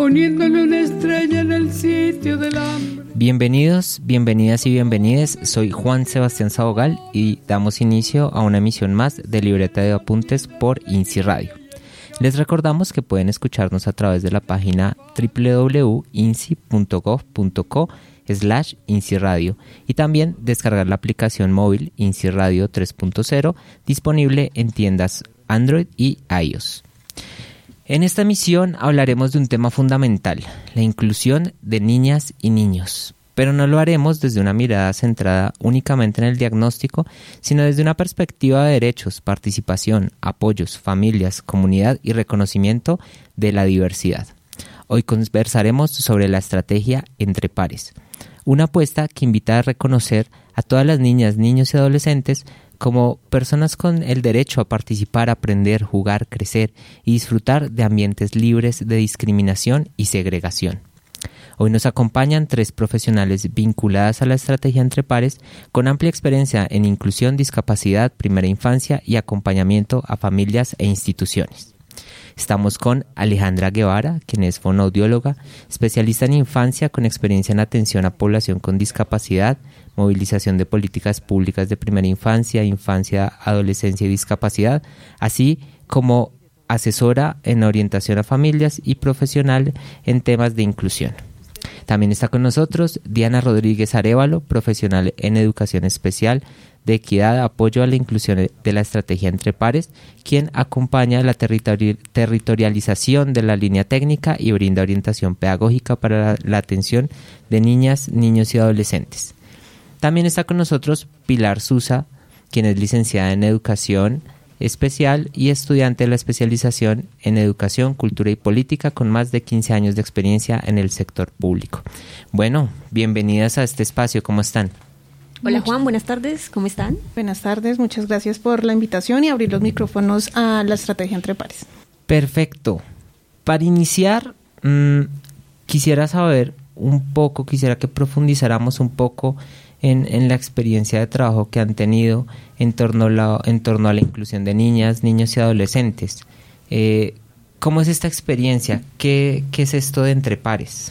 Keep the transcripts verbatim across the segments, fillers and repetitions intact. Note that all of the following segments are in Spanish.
poniéndole una estrella en el sitio del hambre. Bienvenidos, bienvenidas y bienvenides. Soy Juan Sebastián Sabogal y damos inicio a una emisión más de Libreta de Apuntes por INSI Radio. Les recordamos que pueden escucharnos a través de la página doble u doble u doble u punto insi punto gov punto co slash INSI Radio y también descargar la aplicación móvil INSI Radio tres punto cero disponible en tiendas Android y iOS. En esta emisión hablaremos de un tema fundamental, la inclusión de niñas y niños, pero no lo haremos desde una mirada centrada únicamente en el diagnóstico, sino desde una perspectiva de derechos, participación, apoyos, familias, comunidad y reconocimiento de la diversidad. Hoy conversaremos sobre la estrategia Entre Pares, una apuesta que invita a reconocer a todas las niñas, niños y adolescentes como personas con el derecho a participar, aprender, jugar, crecer y disfrutar de ambientes libres de discriminación y segregación. Hoy nos acompañan tres profesionales vinculadas a la estrategia Entre Pares con amplia experiencia en inclusión, discapacidad, primera infancia y acompañamiento a familias e instituciones. Estamos con Alejandra Guevara, quien es fonoaudióloga, especialista en infancia con experiencia en atención a población con discapacidad, movilización de políticas públicas de primera infancia, infancia, adolescencia y discapacidad, así como asesora en orientación a familias y profesional en temas de inclusión. También está con nosotros Diana Rodríguez Arévalo, profesional en educación especial de equidad, apoyo a la inclusión de la estrategia Entre Pares, quien acompaña la territori- territorialización de la línea técnica y brinda orientación pedagógica para la, la atención de niñas, niños y adolescentes. También está con nosotros Pilar Susa, quien es licenciada en educación especial y estudiante de la especialización en educación, cultura y política con más de quince años de experiencia en el sector público. Bueno, bienvenidas a este espacio, ¿cómo están? Hola Juan, buenas tardes, ¿cómo están? Buenas tardes, muchas gracias por la invitación y abrir los micrófonos a la estrategia Entre Pares. Perfecto. Para iniciar, mmm, quisiera saber un poco, quisiera que profundizáramos un poco en, en la experiencia de trabajo que han tenido en torno a la, en torno a la inclusión de niñas, niños y adolescentes. Eh, ¿Cómo es esta experiencia? ¿Qué, qué es esto de Entre Pares?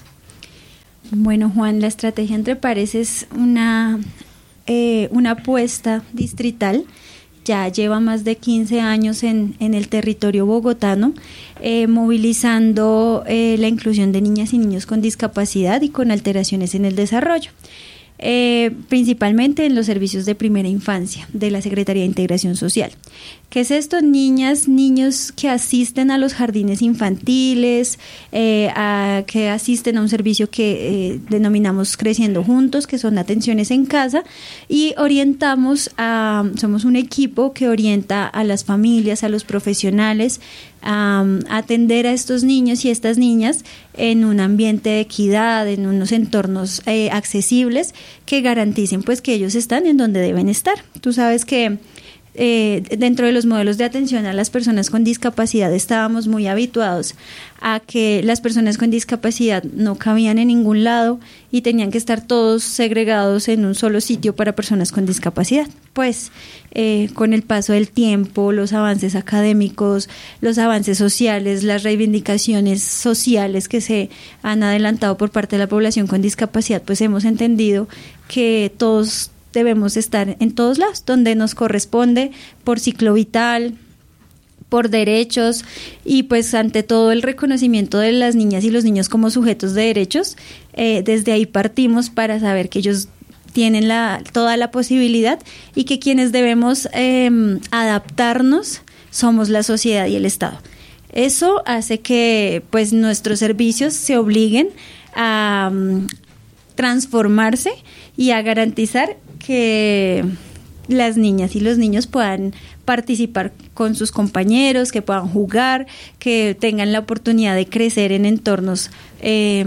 Bueno, Juan, la estrategia Entre Pares es una, eh, una apuesta distrital. Ya lleva más de quince años en, en el territorio bogotano, eh, movilizando eh, la inclusión de niñas y niños con discapacidad y con alteraciones en el desarrollo. Eh, principalmente en los servicios de primera infancia de la Secretaría de Integración Social. ¿Qué es esto? Niñas, niños que asisten a los jardines infantiles, eh, a, que asisten a un servicio que eh, denominamos Creciendo Juntos, que son atenciones en casa, y orientamos a, somos un equipo que orienta a las familias, a los profesionales, a, a atender a estos niños y estas niñas en un ambiente de equidad, en unos entornos eh, accesibles que garanticen pues que ellos están en donde deben estar. Tú sabes que Eh, dentro de los modelos de atención a las personas con discapacidad estábamos muy habituados a que las personas con discapacidad no cabían en ningún lado y tenían que estar todos segregados en un solo sitio para personas con discapacidad. Pues eh, con el paso del tiempo, los avances académicos, los avances sociales, las reivindicaciones sociales que se han adelantado por parte de la población con discapacidad, pues hemos entendido que todos debemos estar en todos lados, donde nos corresponde, por ciclo vital, por derechos y pues ante todo el reconocimiento de las niñas y los niños como sujetos de derechos. Eh, desde ahí partimos para saber que ellos tienen la, toda la posibilidad y que quienes debemos eh, adaptarnos somos la sociedad y el Estado. Eso hace que pues nuestros servicios se obliguen a um, transformarse y a garantizar que las niñas y los niños puedan participar con sus compañeros, que puedan jugar, que tengan la oportunidad de crecer en entornos eh,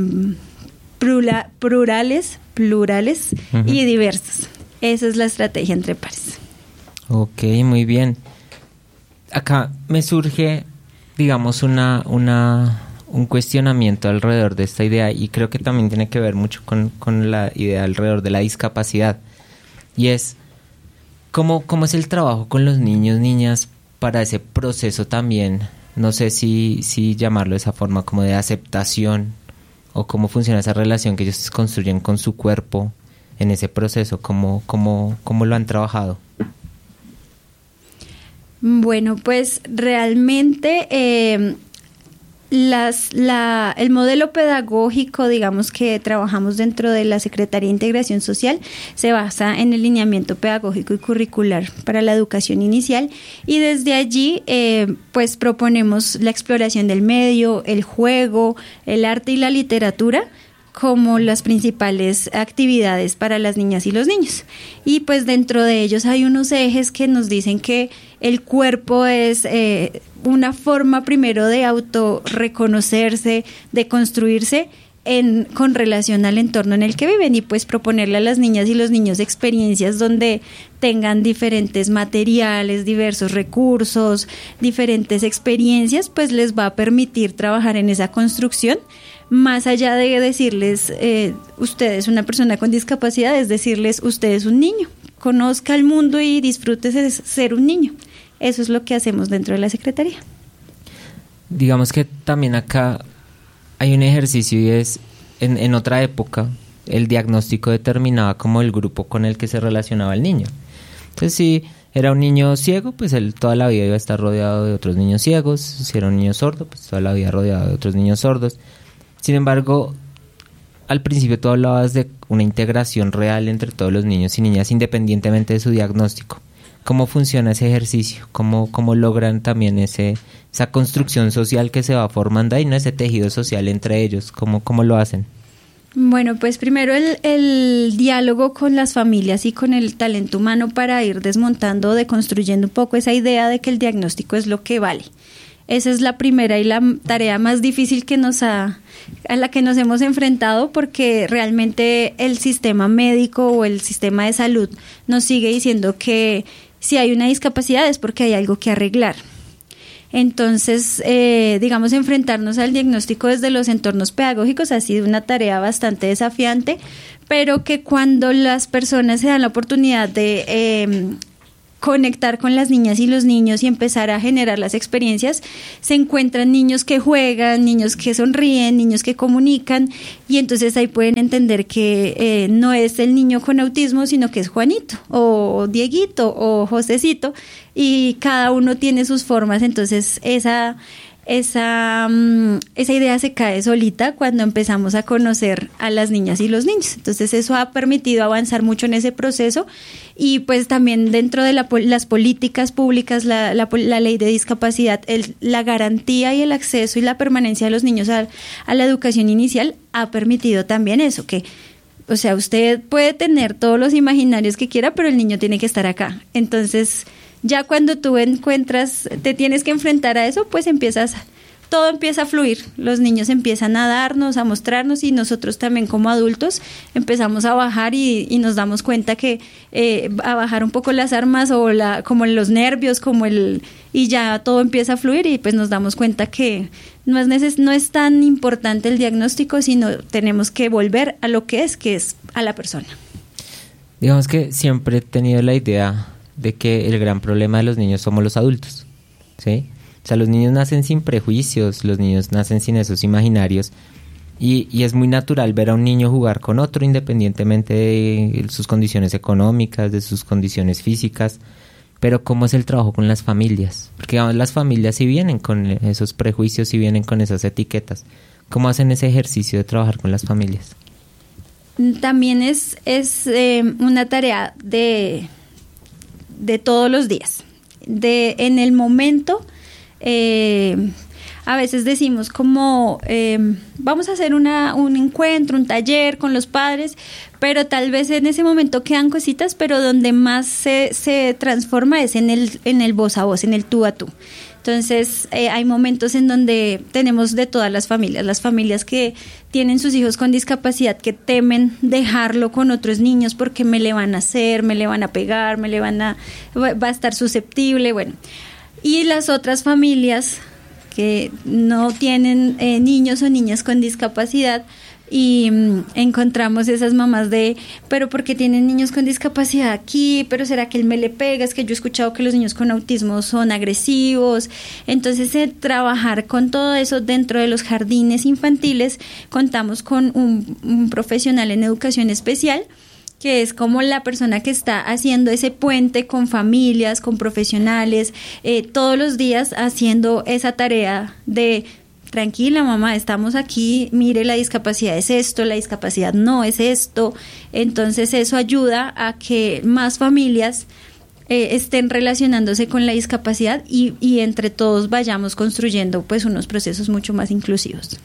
plura, plurales, plurales uh-huh. y diversos. Esa es la estrategia Entre Pares. Ok, muy bien. Acá me surge, digamos, una, una, un cuestionamiento alrededor de esta idea y creo que también tiene que ver mucho con, con la idea alrededor de la discapacidad. Y es, ¿cómo, cómo es el trabajo con los niños, niñas, para ese proceso también no sé si, si llamarlo de esa forma, como de aceptación, o cómo funciona esa relación que ellos construyen con su cuerpo en ese proceso, cómo, cómo, cómo lo han trabajado. Bueno, pues realmente eh, las, la, el modelo pedagógico, digamos, que trabajamos dentro de la Secretaría de Integración Social se basa en el lineamiento pedagógico y curricular para la educación inicial, y desde allí eh, pues proponemos la exploración del medio, el juego, el arte y la literatura como las principales actividades para las niñas y los niños. Y pues dentro de ellos hay unos ejes que nos dicen que el cuerpo es eh, una forma primero de autorreconocerse, de construirse en, con relación al entorno en el que viven, y pues proponerle a las niñas y los niños experiencias donde tengan diferentes materiales, diversos recursos, diferentes experiencias, pues les va a permitir trabajar en esa construcción. Más allá de decirles, eh, usted es una persona con discapacidad, es decirles, usted es un niño, conozca el mundo y disfrute de ser un niño. Eso es lo que hacemos dentro de la Secretaría. Digamos que también acá hay un ejercicio, y es, en, en otra época, el diagnóstico determinaba como el grupo con el que se relacionaba el niño. Entonces, si era un niño ciego, pues él toda la vida iba a estar rodeado de otros niños ciegos. Si era un niño sordo, pues toda la vida rodeado de otros niños sordos. Sin embargo, al principio tú hablabas de una integración real entre todos los niños y niñas, independientemente de su diagnóstico. ¿Cómo funciona ese ejercicio? ¿Cómo, cómo logran también ese, esa construcción social que se va formando ahí, ¿no? Ese tejido social entre ellos? ¿Cómo, cómo lo hacen? Bueno, pues primero el, el diálogo con las familias y con el talento humano para ir desmontando, deconstruyendo un poco esa idea de que el diagnóstico es lo que vale. Esa es la primera y la tarea más difícil que nos ha, a la que nos hemos enfrentado, porque realmente el sistema médico o el sistema de salud nos sigue diciendo que si hay una discapacidad es porque hay algo que arreglar. Entonces, eh, digamos, enfrentarnos al diagnóstico desde los entornos pedagógicos ha sido una tarea bastante desafiante, pero que cuando las personas se dan la oportunidad de eh, conectar con las niñas y los niños y empezar a generar las experiencias, se encuentran niños que juegan, niños que sonríen, niños que comunican, y entonces ahí pueden entender que eh, no es el niño con autismo, sino que es Juanito o Dieguito o Josecito, y cada uno tiene sus formas. Entonces esa esa esa idea se cae solita cuando empezamos a conocer a las niñas y los niños. Entonces eso ha permitido avanzar mucho en ese proceso, y pues también dentro de la, las políticas públicas, la, la, la ley de discapacidad, el, la garantía y el acceso y la permanencia de los niños a, a la educación inicial ha permitido también eso, que o sea, usted puede tener todos los imaginarios que quiera, pero el niño tiene que estar acá. Entonces ya cuando tú encuentras, te tienes que enfrentar a eso, pues empiezas, todo empieza a fluir. Los niños empiezan a darnos, a mostrarnos, y nosotros también como adultos empezamos a bajar y, y nos damos cuenta que eh, a bajar un poco las armas o la, como los nervios, como el, y ya todo empieza a fluir, y pues nos damos cuenta que no es neces- no es tan importante el diagnóstico, sino tenemos que volver a lo que es, que es a la persona. Digamos que siempre he tenido la idea de que el gran problema de los niños somos los adultos, ¿sí? O sea, los niños nacen sin prejuicios, los niños nacen sin esos imaginarios, y, y es muy natural ver a un niño jugar con otro independientemente de sus condiciones económicas, de sus condiciones físicas. Pero ¿cómo es el trabajo con las familias? Porque digamos, las familias sí vienen con esos prejuicios, sí vienen con esas etiquetas. ¿Cómo hacen ese ejercicio de trabajar con las familias? También es, es eh, una tarea de... de todos los días, de en el momento. Eh, a veces decimos como eh, vamos a hacer una, un encuentro, un taller con los padres, pero tal vez en ese momento quedan cositas, pero donde más se, se transforma es en el, en el voz a voz, en el tú a tú. Entonces eh, hay momentos en donde tenemos de todas las familias, las familias que tienen sus hijos con discapacidad, que temen dejarlo con otros niños porque me le van a hacer, me le van a pegar, me le van a, va a estar susceptible, bueno. Y las otras familias que no tienen eh, niños o niñas con discapacidad, y mm, encontramos esas mamás de, pero ¿por qué tienen niños con discapacidad aquí? ¿Pero será que él me le pega? Es que yo he escuchado que los niños con autismo son agresivos. Entonces, eh, trabajar con todo eso dentro de los jardines infantiles, contamos con un, un profesional en educación especial, que es como la persona que está haciendo ese puente con familias, con profesionales, eh, todos los días haciendo esa tarea de tranquila mamá, estamos aquí, mire, la discapacidad es esto, la discapacidad no es esto. Entonces eso ayuda a que más familias eh, estén relacionándose con la discapacidad y, y entre todos vayamos construyendo pues unos procesos mucho más inclusivos.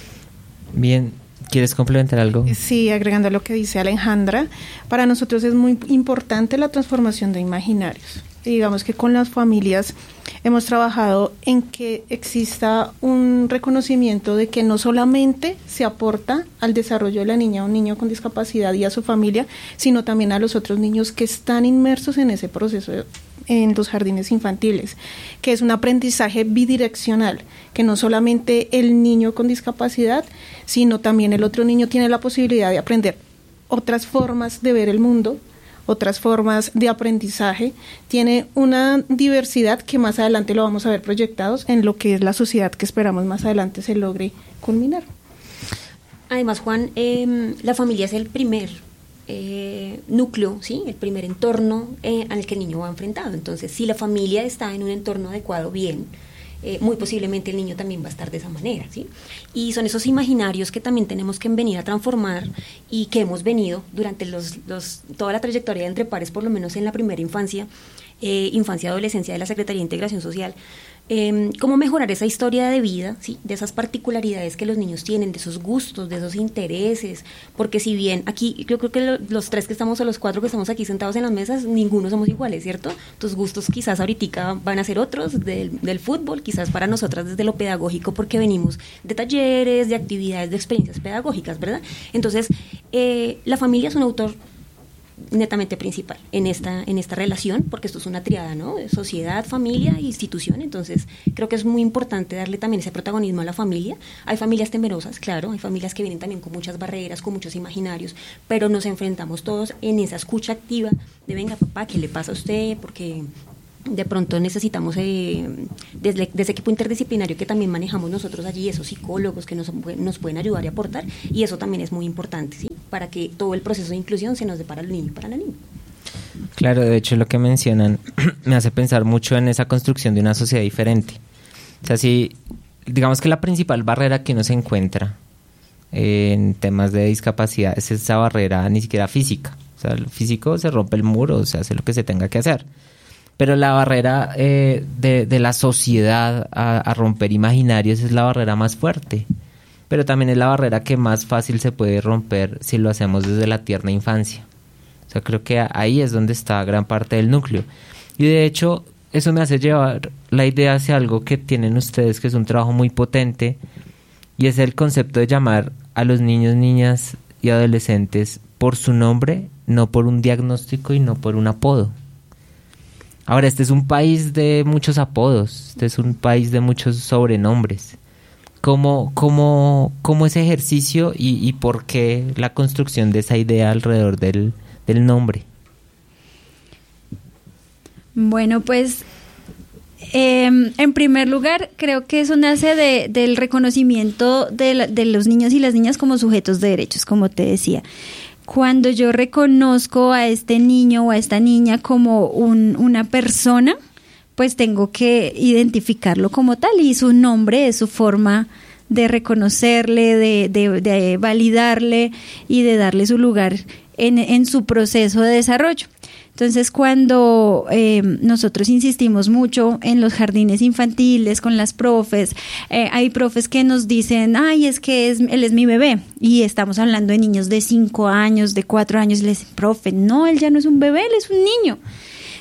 Bien, ¿quieres complementar algo? Sí, agregando a lo que dice Alejandra, para nosotros es muy importante la transformación de imaginarios. Y digamos que con las familias hemos trabajado en que exista un reconocimiento de que no solamente se aporta al desarrollo de la niña o un niño con discapacidad y a su familia, sino también a los otros niños que están inmersos en ese proceso en los jardines infantiles, que es un aprendizaje bidireccional, que no solamente el niño con discapacidad, sino también el otro niño tiene la posibilidad de aprender otras formas de ver el mundo, otras formas de aprendizaje, tiene una diversidad que más adelante lo vamos a ver proyectados en lo que es la sociedad que esperamos más adelante se logre culminar. Además, Juan, eh, la familia es el primer eh, núcleo, ¿sí? El primer entorno eh, al que el niño va enfrentado. Entonces, si la familia está en un entorno adecuado, bien, Eh, muy posiblemente el niño también va a estar de esa manera, ¿sí? Y son esos imaginarios que también tenemos que venir a transformar y que hemos venido durante los, los, toda la trayectoria de Entre Pares, por lo menos en la primera infancia, eh, infancia y adolescencia de la Secretaría de Integración Social, eh, cómo mejorar esa historia de vida, ¿sí? De esas particularidades que los niños tienen, de esos gustos, de esos intereses, porque si bien aquí, yo creo que lo, los tres que estamos o los cuatro que estamos aquí sentados en las mesas, ninguno somos iguales, ¿cierto? Tus gustos quizás ahorita van a ser otros del, del fútbol, quizás para nosotras desde lo pedagógico, porque venimos de talleres, de actividades, de experiencias pedagógicas, ¿verdad? Entonces, eh, la familia es un autor netamente principal en esta en esta relación, porque esto es una triada, ¿no? Sociedad, familia e institución. Entonces creo que es muy importante darle también ese protagonismo a la familia. Hay familias temerosas, claro, hay familias que vienen también con muchas barreras, con muchos imaginarios, pero nos enfrentamos todos en esa escucha activa de venga papá, ¿qué le pasa a usted? Porque de pronto necesitamos eh, desde, desde equipo interdisciplinario que también manejamos nosotros allí, esos psicólogos que nos, nos pueden ayudar y aportar, y eso también es muy importante, ¿sí? Para que todo el proceso de inclusión se nos dé para el niño y para la niña. Claro, de hecho lo que mencionan me hace pensar mucho en esa construcción de una sociedad diferente. O sea, si digamos que la principal barrera que uno se encuentra en temas de discapacidad es esa barrera ni siquiera física. O sea, el físico se rompe el muro, se hace lo que se tenga que hacer. Pero la barrera eh, de, de la sociedad a, a romper imaginarios es la barrera más fuerte. Pero también es la barrera que más fácil se puede romper si lo hacemos desde la tierna infancia. O sea, creo que ahí es donde está gran parte del núcleo. Y de hecho, eso me hace llevar la idea hacia algo que tienen ustedes, que es un trabajo muy potente, y es el concepto de llamar a los niños, niñas y adolescentes por su nombre, no por un diagnóstico y no por un apodo. Ahora, este es un país de muchos apodos, este es un país de muchos sobrenombres. ¿Cómo, cómo, cómo ese ejercicio y, y por qué la construcción de esa idea alrededor del, del nombre? Bueno, pues eh, en primer lugar creo que eso nace de, del reconocimiento de, la, de los niños y las niñas como sujetos de derechos, como te decía. Cuando yo reconozco a este niño o a esta niña como un, una persona, pues tengo que identificarlo como tal, y su nombre es su forma de reconocerle, de, de, de validarle y de darle su lugar en, en su proceso de desarrollo. Entonces, cuando eh, nosotros insistimos mucho en los jardines infantiles con las profes, eh, hay profes que nos dicen, ay, es que es, él es mi bebé, y estamos hablando de niños de cinco años, de cuatro años, y les dicen, profe, no, él ya no es un bebé, él es un niño.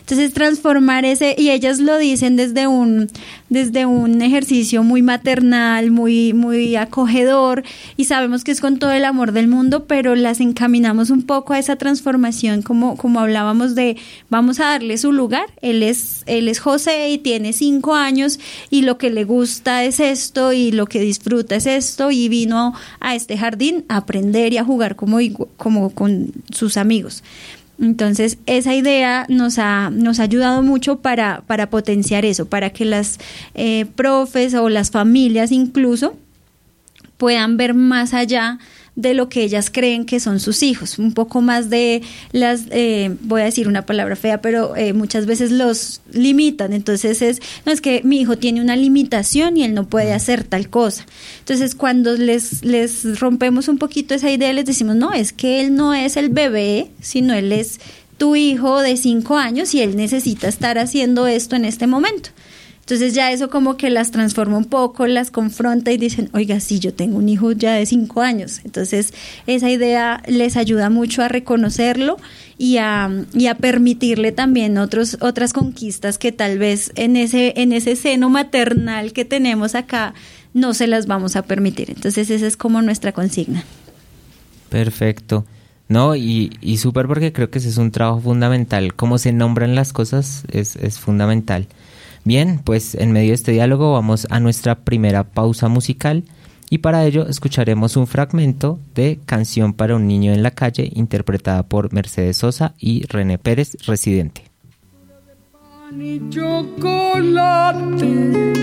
Entonces transformar ese, y ellas lo dicen desde un, desde un ejercicio muy maternal, muy, muy acogedor, y sabemos que es con todo el amor del mundo, pero las encaminamos un poco a esa transformación, como, como hablábamos de, vamos a darle su lugar. Él es, él es José y tiene cinco años y lo que le gusta es esto y lo que disfruta es esto, y vino a este jardín a aprender y a jugar como, como con sus amigos. Entonces esa idea nos ha, nos ha ayudado mucho para, para potenciar eso, para que las eh, profes o las familias incluso puedan ver más allá de lo que ellas creen que son sus hijos, un poco más de las, eh, voy a decir una palabra fea, pero eh, muchas veces los limitan. Entonces es, no, es que mi hijo tiene una limitación y él no puede hacer tal cosa. Entonces cuando les, les rompemos un poquito esa idea, les decimos, no, es que él no es el bebé, sino él es tu hijo de cinco años y él necesita estar haciendo esto en este momento. Entonces ya eso como que las transforma un poco, las confronta y dicen, oiga, sí, yo tengo un hijo ya de cinco años. Entonces esa idea les ayuda mucho a reconocerlo y a, y a permitirle también otros, otras conquistas que tal vez en ese, en ese seno maternal que tenemos acá no se las vamos a permitir. Entonces esa es como nuestra consigna. Perfecto. No, y, y súper, porque creo que ese es un trabajo fundamental. Cómo se nombran las cosas es, es fundamental. Bien, pues en medio de este diálogo vamos a nuestra primera pausa musical y para ello escucharemos un fragmento de Canción para un niño en la calle, interpretada por Mercedes Sosa y René Pérez, Residente. Pan y chocolate,